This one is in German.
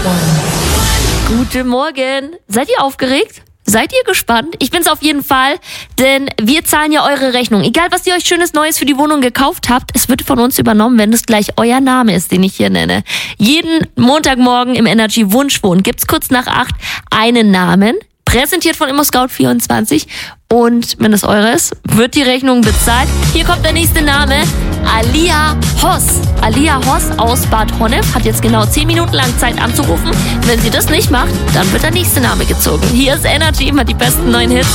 Guten Morgen. Seid ihr aufgeregt? Seid ihr gespannt? Ich bin's auf jeden Fall, denn wir zahlen ja eure Rechnung. Egal, was ihr euch schönes Neues für die Wohnung gekauft habt, es wird von uns übernommen, wenn es gleich euer Name ist, den ich hier nenne. Jeden Montagmorgen im Energy Wunschwohn gibt's kurz nach 8 einen Namen, präsentiert von ImmoScout24. Und wenn es eure ist, wird die Rechnung bezahlt. Hier kommt der nächste Name. Alia Hoss. Alia Hoss aus Bad Honnef hat jetzt genau 10 Minuten lang Zeit anzurufen. Wenn sie das nicht macht, dann wird der nächste Name gezogen. Hier ist Energy, immer die besten neuen Hits.